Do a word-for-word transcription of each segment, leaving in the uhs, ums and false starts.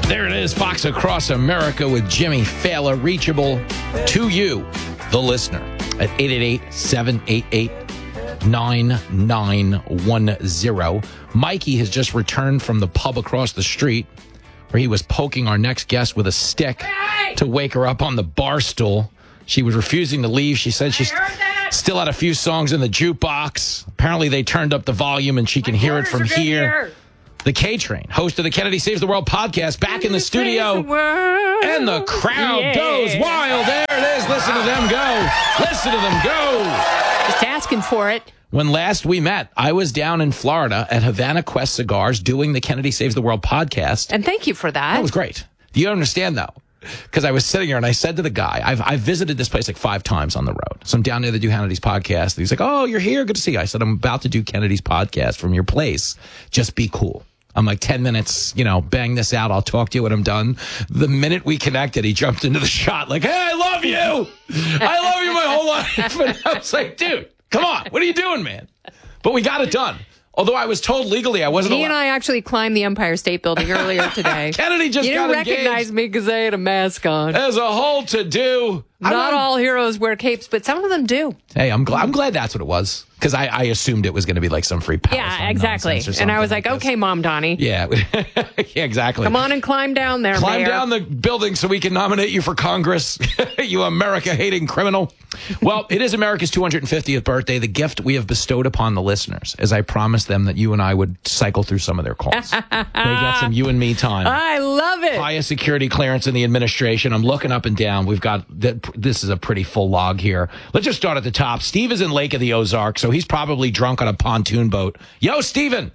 There it is, Fox Across America with Jimmy Fallon, reachable to you, the listener, at eight eight eight, seven eight eight, nine nine one zero. Mikey has just returned from the pub across the street where he was poking our next guest with a stick to wake her up on the bar stool. She was refusing to leave. She said she still had a few songs in the jukebox. Apparently, they turned up the volume and she can hear it from here. The K-Train, host of the Kennedy Saves the World podcast, back in the studio. And the crowd yeah. goes wild. There it is. Listen to them go. Listen to them go. Just asking for it. When last we met, I was down in Florida at Havana Quest Cigars doing the Kennedy Saves the World podcast. And thank you for that. That was great. Do you understand, though? Because I was sitting here and I said to the guy, I've I've visited this place like five times on the road. So I'm down there to do Kennedy's podcast. And he's like, oh, you're here? Good to see you. I said, I'm about to do Kennedy's podcast from your place. Just be cool. I'm like, ten minutes, you know, bang this out. I'll talk to you when I'm done. The minute we connected, he jumped into the shot like, hey, I love you. I love you my whole life. And I was like, dude, come on. What are you doing, man? But we got it done. Although I was told legally I wasn't He allowed. and I actually climbed the Empire State Building earlier today. Kennedy just you got didn't recognize engaged. me because I had a mask on. There's a whole to-do. Not all heroes wear capes, but some of them do. Hey, I'm glad. I'm glad that's what it was because I, I assumed it was going to be like some free power. Yeah, exactly. And I was like, like okay, Mom Donnie. Yeah, yeah, exactly. Come on and climb down there, Climb Mayor. down the building so we can nominate you for Congress, you America-hating criminal. Well, it is America's two hundred fiftieth birthday. The gift we have bestowed upon the listeners, as I promised them that you and I would cycle through some of their calls. They get some you and me time. I love it. Highest security clearance in the administration. I'm looking up and down. We've got this is a pretty full log here. Let's just start at the top. Steve is in Lake of the Ozarks, so he's probably drunk on a pontoon boat. Yo, Steven.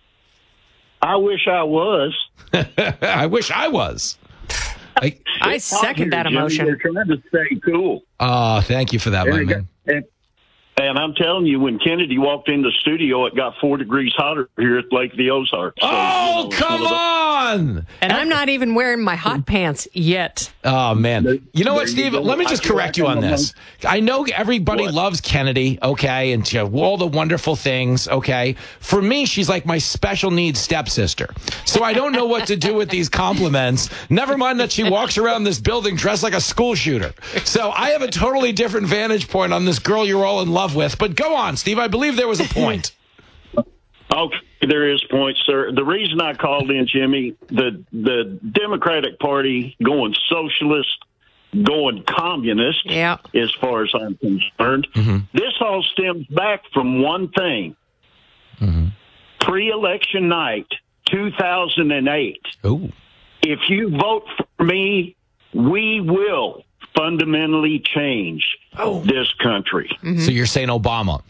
I wish I was. I wish I was. I, I second that emotion. We're trying to stay cool. Oh, thank you for that, my man. And, and I'm telling you, when Kennedy walked in the studio, it got four degrees hotter here at Lake of the Ozarks. So, oh, you know, come on! And I'm not even wearing my hot pants yet. Oh, man. You know what, There you Steve? go. Let me just I correct you on this. I know everybody What? loves Kennedy, okay, and you know, all the wonderful things, okay? For me, she's like my special needs stepsister. So I don't know what to do with these compliments. Never mind that she walks around this building dressed like a school shooter. So I have a totally different vantage point on this girl you're all in love with. But go on, Steve. I believe there was a point. Okay, there is a point, sir. The reason I called in, Jimmy, the the Democratic Party going socialist, going communist, Yeah. as far as I'm concerned, Mm-hmm. this all stems back from one thing. Mm-hmm. Pre-election night, two thousand eight. Ooh. If you vote for me, we will fundamentally change Oh. this country. So you're saying Obama.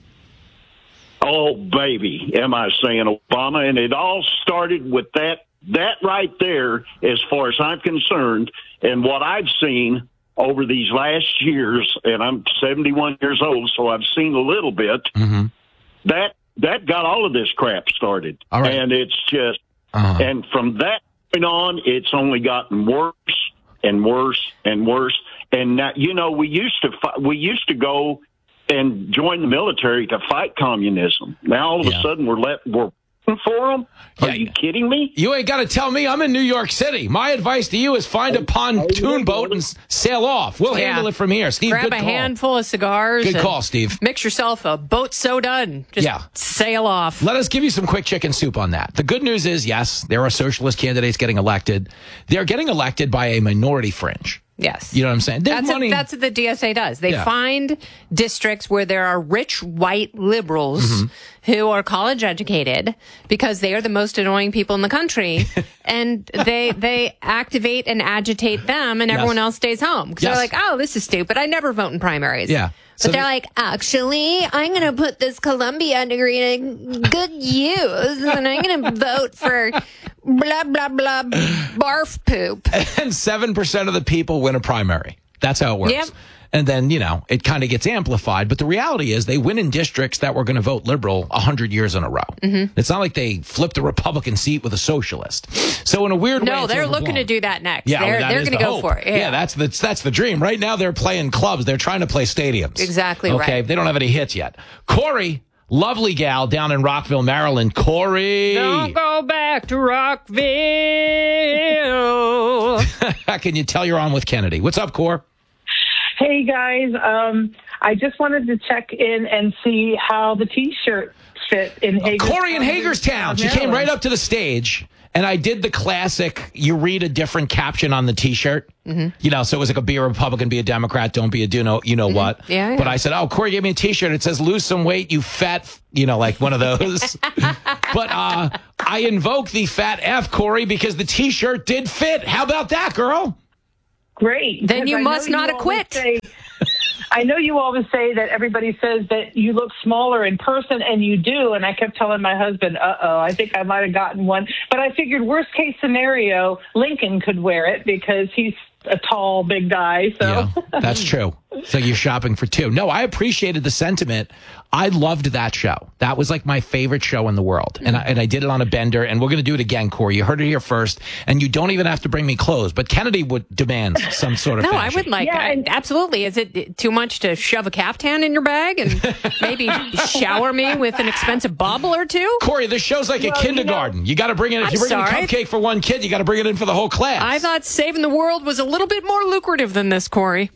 Oh, baby, am I saying Obama? And it all started with that, that right there, as far as I'm concerned, and what I've seen over these last years, and I'm seventy-one years old, so I've seen a little bit, Mm-hmm. that that got all of this crap started. All right. And it's just, Uh-huh. and from that point on, it's only gotten worse and worse and worse. And now, you know, we used to fi- we used to go and join the military to fight communism. Now all of Yeah. a sudden we're let we're working for them. Are Yeah. you kidding me? You ain't got to tell me. I'm in New York City. My advice to you is find a pontoon boat and s- sail off. We'll Yeah. handle it from here. Steve, Grab good a call. handful of cigars. Good and call, Steve. Mix yourself a boat soda and just Yeah. sail off. Let us give you some quick chicken soup on that. The good news is, yes, there are socialist candidates getting elected. They're getting elected by a minority fringe. Yes. You know what I'm saying? There's That's, money. a, that's what the D S A does. They Yeah. find districts where there are rich white liberals Mm-hmm. who are college educated because they are the most annoying people in the country, and they they activate and agitate them, and Yes. everyone else stays home. Because Yes. they're like, oh, this is stupid. I never vote in primaries. Yeah. But So they're they- like, actually, I'm going to put this Columbia degree in good use, and I'm going to vote for blah, blah, blah, barf poop. and seven percent of the people win a primary. That's how it works. Yep. And then, you know, it kind of gets amplified. But the reality is they win in districts that were going to vote liberal one hundred years in a row. Mm-hmm. It's not like they flipped a Republican seat with a socialist. So in a weird way, No, it's they're looking overblown. to do that next. Yeah, they're well, that they're is going to the go hope. for it. Yeah. Yeah, that's the, that's the dream. Right now, they're playing clubs. They're trying to play stadiums. Exactly Okay, right. they don't have any hits yet. Corey, lovely gal down in Rockville, Maryland. Corey. Don't go back to Rockville. second. You tell you're on with Kennedy. What's up, Core? Hey, guys. Um, I just wanted to check in and see how the T-shirt fit in Hagerstown. Corey in Hagerstown. She came right up to the stage, and I did the classic, you read a different caption on the T-shirt. Mm-hmm. You know, so it was like a be a Republican, be a Democrat, don't be a do know, you know mm-hmm. what. Yeah, yeah. But I said, oh, Corey gave me a T-shirt. It says, lose some weight, you fat, f-, you know, like one of those. But uh, I invoke the fat F, Corey, because the T-shirt did fit. How about that, girl? Great. Then you must not have quit. Say, I know you always say that everybody says that you look smaller in person, and you do. And I kept telling my husband, uh-oh, I think I might have gotten one. But I figured worst case scenario, Lincoln could wear it because he's a tall, big guy. So yeah, that's true. So you're shopping for two. No, I appreciated the sentiment. I loved that show. That was like my favorite show in the world. And I, and I did it on a bender, and we're going to do it again, Corey. You heard it here first, and you don't even have to bring me clothes, but Kennedy would demand some sort of No, fashion. I would like, Yeah, I, and- absolutely. Is it too much to shove a caftan in your bag and maybe shower me with an expensive bauble or two? Corey, this show's like Well, a kindergarten. You, know, you got to bring it. If I'm you bring sorry. a cupcake for one kid, you got to bring it in for the whole class. I thought saving the world was a little bit more lucrative than this, Corey.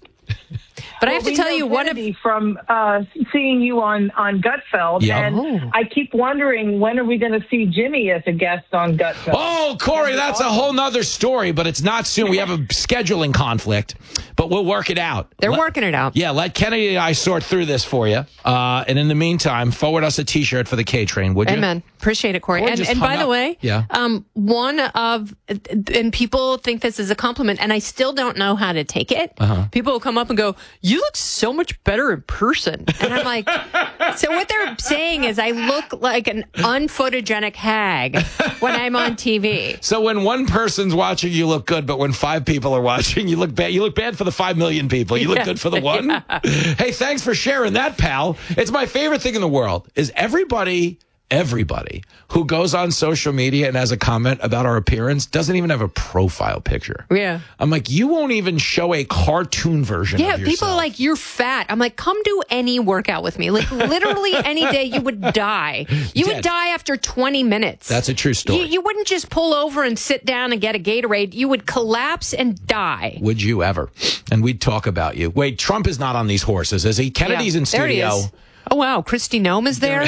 But I have Well, to we tell know you, one of Kennedy from uh, seeing you on, on Gutfeld, Yeah. and Oh. I keep wondering, when are we going to see Jimmy as a guest on Gutfeld? Oh, Corey, that's a whole nother story, but it's not soon. We have a scheduling conflict, but we'll work it out. they're Let- working it out. Yeah, let Kennedy and I sort through this for you. Uh, and in the meantime, forward us a T-shirt for the K-Train, would you? Amen. Appreciate it, Corey. Or And, just and hung by the up. way, Yeah. um, one of, and people think this is a compliment, and I still don't know how to take it. Uh-huh. People will come up and go, you look so much better in person. And I'm like, so what they're saying is I look like an unphotogenic hag when I'm on T V. So when one person's watching, you look good, but when five people are watching, you look bad. You look bad for the five million people. You look Yeah. good for the one. Yeah. Hey, thanks for sharing that, pal. It's my favorite thing in the world is everybody, everybody who goes on social media and has a comment about our appearance doesn't even have a profile picture. Yeah. I'm like, you won't even show a cartoon version Yeah, of yourself. people are like, you're fat. I'm like, come do any workout with me. Like, literally any day you would die. You Dead. would die after twenty minutes. That's a true story. You, you wouldn't just pull over and sit down and get a Gatorade. You would collapse and die. Would you ever? And we'd talk about you. Wait, Trump is not on these horses, is he? Kennedy's Yeah, in there he studio. is. Oh, wow. Christy Nome is there.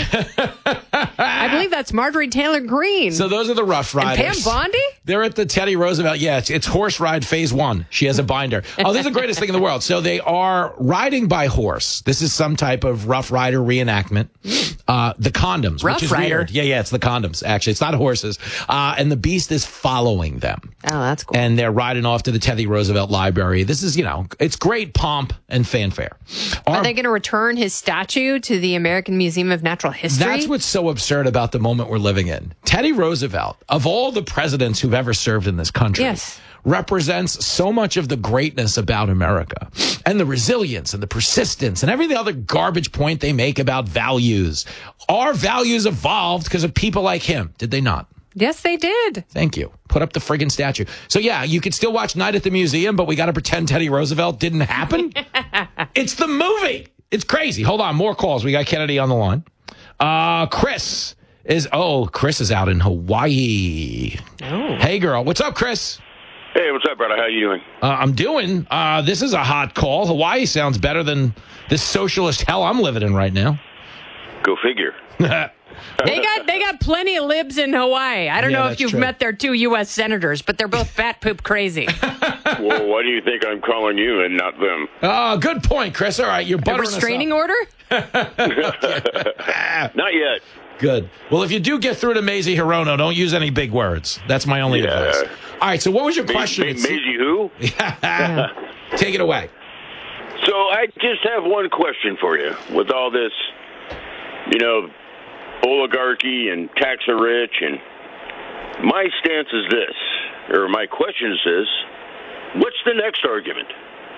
I believe that's Marjorie Taylor Greene. So those are the Rough and Riders. Pam Bondi? They're at the Teddy Roosevelt. Yeah, it's, it's horse ride phase one. She has a binder. Oh, this is the greatest thing in the world. So they are riding by horse. This is some type of Rough Rider reenactment. Uh, the condoms, Rough which is Rider? weird. Yeah, yeah, it's the condoms. Actually, it's not horses. Uh, and the beast is following them. Oh, that's cool. And they're riding off to the Teddy Roosevelt Library. This is, you know, it's great pomp and fanfare. Our- Are they going to return his statue to the American Museum of Natural History? That's what's so absurd about the moment we're living in. Teddy Roosevelt, of all the presidents who've ever served in this country, Yes. represents so much of the greatness about America and the resilience and the persistence and every other garbage point they make about values. Our values evolved because of people like him, did they not? Yes, they did. Thank you. Put up the friggin' statue. So, yeah, you could still watch Night at the Museum, but we got to pretend Teddy Roosevelt didn't happen? It's the movie. It's crazy. Hold on. More calls. We got Kennedy on the line. Uh, Chris is, oh, Chris is out in Hawaii. Oh. Hey, girl. What's up, Chris? Hey, what's up, brother? How you doing? Uh, I'm doing. Uh, this is a hot call. Hawaii sounds better than this socialist hell I'm living in right now. Go figure. They got they got plenty of libs in Hawaii. I don't Yeah, know if that's you've true. met their two U S senators, but they're both fat poop crazy. Well, why do you think I'm calling you and not them? Oh, good point, Chris. All right, you're A buttering us restraining up. order? Not yet. Good. Well, if you do get through to Mazie Hirono, don't use any big words. That's my only Yeah. advice. All right, so what was your Ma- question? Ma- It's- Maisie who? Take it away. So I just have one question for you. With all this, you know, oligarchy and tax the rich, and my stance is this, or my question is this: what's the next argument?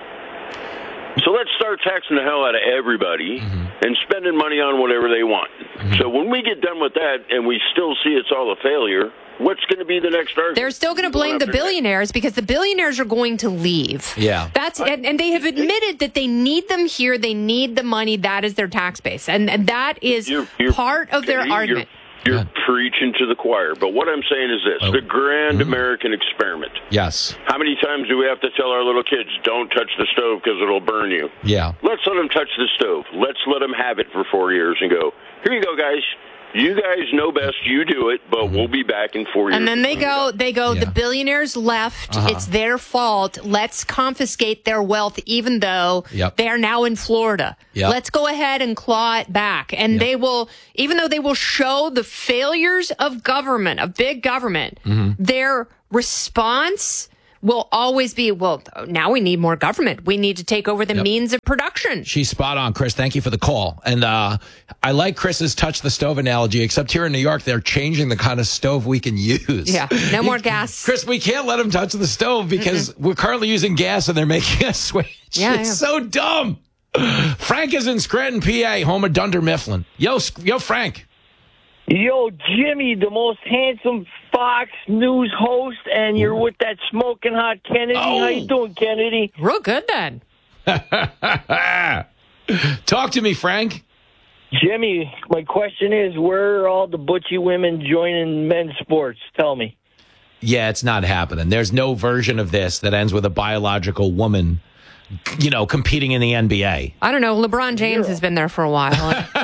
So let's start taxing the hell out of everybody Mm-hmm. and spending money on whatever they want. So when we get done with that and we still see it's all a failure, what's going to be the next argument? They're still going to blame the After that. billionaires because the billionaires are going to leave. Yeah. That's and, and they have admitted that they need them here. They need the money. That is their tax base, and, and that is You're- you're- part of their you're- argument. You're Yeah. preaching to the choir. But what I'm saying is this, Oh. the grand Mm-hmm. American experiment. Yes. How many times do we have to tell our little kids, don't touch the stove because it'll burn you? Yeah. Let's let them touch the stove. Let's let them have it for four years and go, here you go, guys. You guys know best. You do it, but we'll be back in four years. And then they go, they go, Yeah. the billionaires left. Uh-huh. It's their fault. Let's confiscate their wealth, even though Yep. they are now in Florida. Yep. Let's go ahead and claw it back. And Yep. they will, even though they will show the failures of government, of big government, Mm-hmm. their response will always be, well, now we need more government. We need to take over the Yep. means of production. She's spot on, Chris. Thank you for the call. And uh, I like Chris's touch the stove analogy, except here in New York, they're changing the kind of stove we can use. Yeah, no more gas. Chris, we can't let them touch the stove because Mm-mm. we're currently using gas and they're making us switch. Yeah, it's yeah. so dumb. Frank is in Scranton, P A, home of Dunder Mifflin. Yo, yo, Frank. Yo, Jimmy, the most handsome Fox News host, and you're with that smoking hot Kennedy. Oh. How you doing, Kennedy? Real good then. Talk to me, Frank. Jimmy, my question is, where are all the butchy women joining men's sports? Tell me. Yeah, it's not happening. There's no version of this that ends with a biological woman, you know, competing in the N B A. I don't know. LeBron James has been there for a while.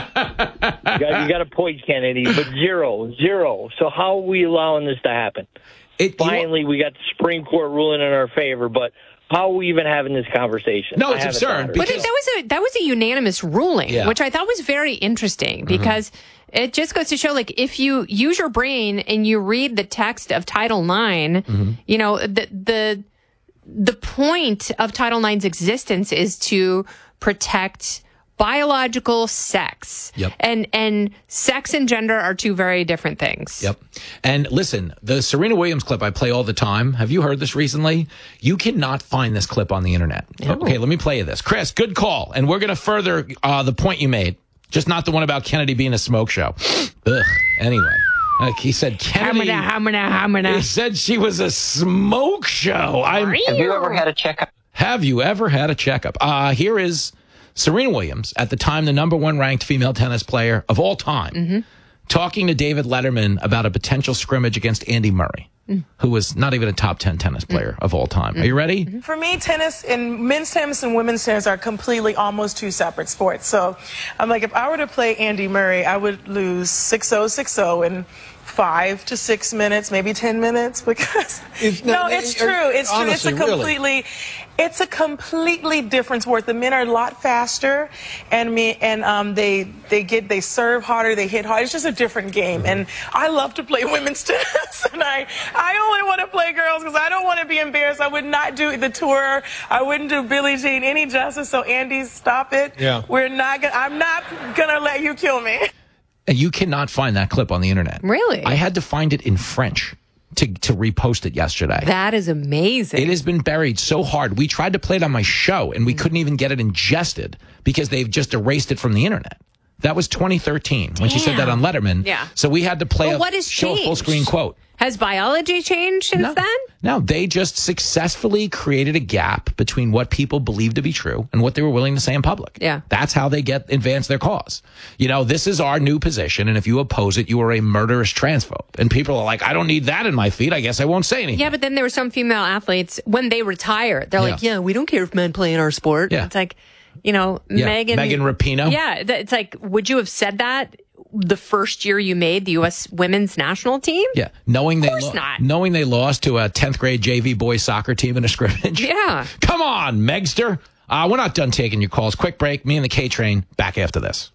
You got, you got a point, Kennedy, but zero, zero. So how are we allowing this to happen? It, Finally, we got the Supreme Court ruling in our favor, but how are we even having this conversation? No, I it's have a absurd, daughter. But because- that was a that was a unanimous ruling, Yeah. which I thought was very interesting because it just goes to show, like, if you use your brain and you read the text of Title nine, you know, the the the point of Title nine's existence is to protect biological sex. Yep. And and sex and gender are two very different things. Yep. And listen, the Serena Williams clip I play all the time. Have you heard this recently? You cannot find this clip on the internet. Okay, let me play you this. Chris, good call. And we're going to further uh, the point you made. Just not the one about Kennedy being a smoke show. Ugh. Anyway. Like he said, Kennedy. Hamina, hamina, hamina. He said she was a smoke show. I'm, Have you ever had a checkup? Have you ever had a checkup? Uh, here is Serena Williams, at the time the number one ranked female tennis player of all time, Mm-hmm. talking to David Letterman about a potential scrimmage against Andy Murray, Mm. who was not even a top ten tennis player of all time. Are you ready? For me, tennis and men's tennis and women's tennis are completely almost two separate sports. So I'm like, if I were to play Andy Murray, I would lose six oh, six oh in five to six minutes, maybe ten minutes, because If- no, no, it's it- true. It's true. honestly, It's a really. completely, it's a completely different sport. The men are a lot faster, and me and um, they they get they serve harder, they hit hard. It's just a different game, and I love to play women's tennis, and I I only want to play girls because I don't want to be embarrassed. I would not do the tour. I wouldn't do Billie Jean any justice. So Andy, stop it. Yeah. We're not gonna. I'm not gonna let you kill me. And you cannot find that clip on the internet. Really? I had to find it in French to, to repost it yesterday. That is amazing. It has been buried so hard. We tried to play it on my show, and we Mm. couldn't even get it ingested because they've just erased it from the internet. That was twenty thirteen when she said that on Letterman. Yeah. So we had to play But a, what has show a full changed? screen quote. Has biology changed since No. then? No, they just successfully created a gap between what people believed to be true and what they were willing to say in public. Yeah. That's how they get advance their cause. You know, this is our new position, and if you oppose it, you are a murderous transphobe. And people are like, I don't need that in my feed. I guess I won't say anything. Yeah, but then there were some female athletes, when they retire, they're Yeah. like, yeah, we don't care if men play in our sport. Yeah. It's like, you know, Yeah, Megan. Megan Rapinoe. Yeah, th- it's like, would you have said that the first year you made the U S women's national team? Yeah, knowing they course not. knowing they lost to a tenth grade J V boys soccer team in a scrimmage. Yeah. Come on, Megster. Uh, we're not done taking your calls. Quick break. Me and the K Train back after this.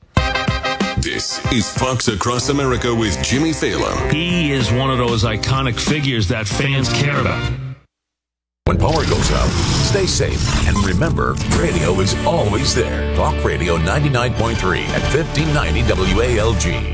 This is Fox Across America with Jimmy Fallon. He is one of those iconic figures that fans care about. When power goes out, stay safe. And remember, radio is always there. Talk Radio ninety-nine point three at fifteen ninety W A L G.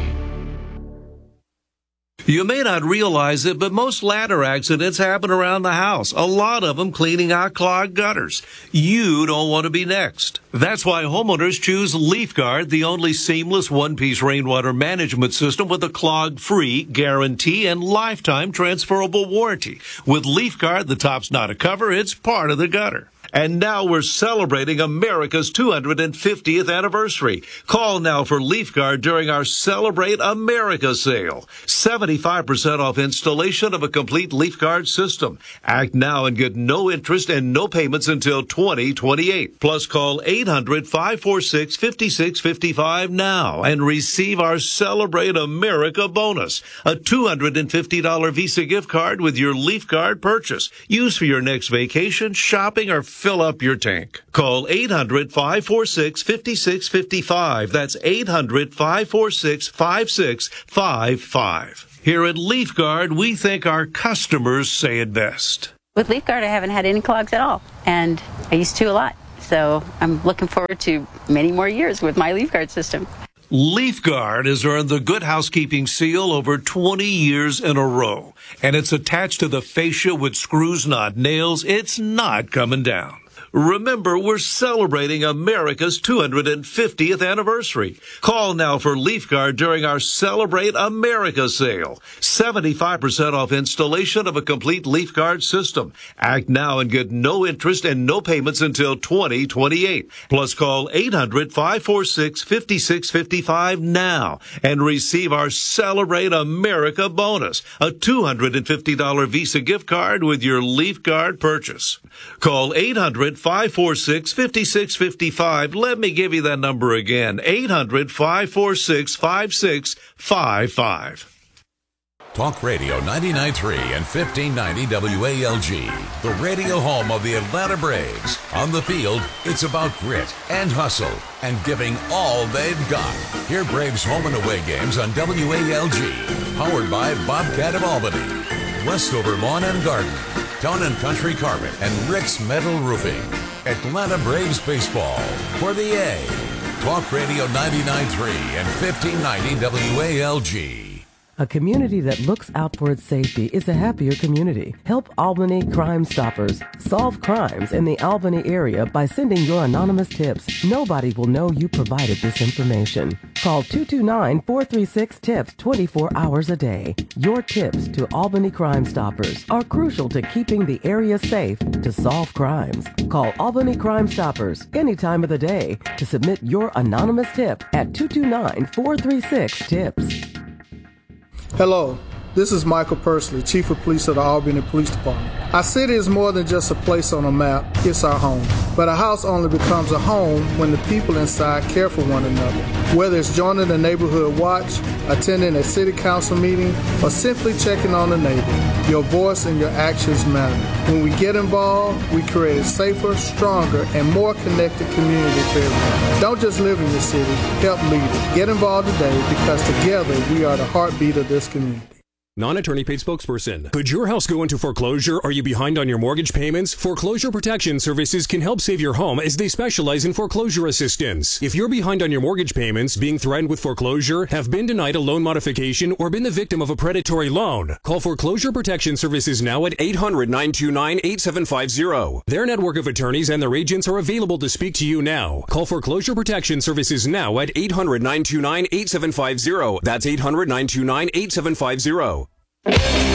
You may not realize it, but most ladder accidents happen around the house. A lot of them cleaning out clogged gutters. You don't want to be next. That's why homeowners choose LeafGuard, the only seamless one-piece rainwater management system with a clog-free guarantee and lifetime transferable warranty. With LeafGuard, the top's not a cover, it's part of the gutter. And now we're celebrating America's two hundred fiftieth anniversary. Call now for Leaf Guard during our Celebrate America sale. seventy-five percent off installation of a complete Leaf Guard system. Act now and get no interest and no payments until twenty twenty-eight. Plus call eight hundred, five four six, five six five five now and receive our Celebrate America bonus. A two hundred fifty dollars Visa gift card with your Leaf Guard purchase. Use for your next vacation, shopping, or fill up your tank. Call eight hundred, five four six, five six five five. That's eight hundred, five four six, five six five five. Here at Leaf Guard, we think our customers say it best. With Leaf Guard, I haven't had any clogs at all, and I used to a lot. So I'm looking forward to many more years with my Leaf Guard system. Leaf Guard has earned the Good Housekeeping seal over twenty years in a row, and it's attached to the fascia with screws, not nails. It's not coming down. Remember, we're celebrating America's two hundred fiftieth anniversary. Call now for Leaf Guard during our Celebrate America sale. seventy-five percent off installation of a complete Leaf Guard system. Act now and get no interest and no payments until twenty twenty-eight. Plus call eight hundred, five four six, five six five five now and receive our Celebrate America bonus. A two hundred fifty dollars Visa gift card with your Leaf Guard purchase. Call eight hundred, five four six, five six five five. Let me give you that number again. eight hundred, five four six, five six five five. Talk Radio ninety-nine point three and fifteen ninety W A L G, the radio home of the Atlanta Braves. On the field, it's about grit and hustle and giving all they've got. Hear Braves home and away games on W A L G, powered by Bobcat of Albany, Westover Lawn and Garden, Town and Country Carpet, and Rick's Metal Roofing. Atlanta Braves baseball for the A. Talk Radio ninety-nine point three and fifteen ninety W A L G. A community that looks out for its safety is a happier community. Help Albany Crime Stoppers solve crimes in the Albany area by sending your anonymous tips. Nobody will know you provided this information. Call two two nine, four three six, TIPS twenty-four hours a day. Your tips to Albany Crime Stoppers are crucial to keeping the area safe to solve crimes. Call Albany Crime Stoppers any time of the day to submit your anonymous tip at two two nine, four three six, TIPS. Hello, this is Michael Pursley, Chief of Police of the Albany Police Department. Our city is more than just a place on a map, it's our home. But a house only becomes a home when the people inside care for one another. Whether it's joining the neighborhood watch, attending a city council meeting, or simply checking on a neighbor, your voice and your actions matter. When we get involved, we create a safer, stronger, and more connected community for everyone. Don't just live in your city, help lead it. Get involved today because together we are the heartbeat of this community. Non-attorney paid spokesperson. Could your house go into foreclosure? Are you behind on your mortgage payments? Foreclosure Protection Services can help save your home as they specialize in foreclosure assistance. If you're behind on your mortgage payments, being threatened with foreclosure, have been denied a loan modification, or been the victim of a predatory loan, call Foreclosure Protection Services now at eight hundred, nine two nine, eight seven five zero. Their network of attorneys and their agents are available to speak to you now. Call Foreclosure Protection Services now at eight hundred, nine two nine, eight seven five zero. That's eight hundred, nine two nine, eight seven five zero.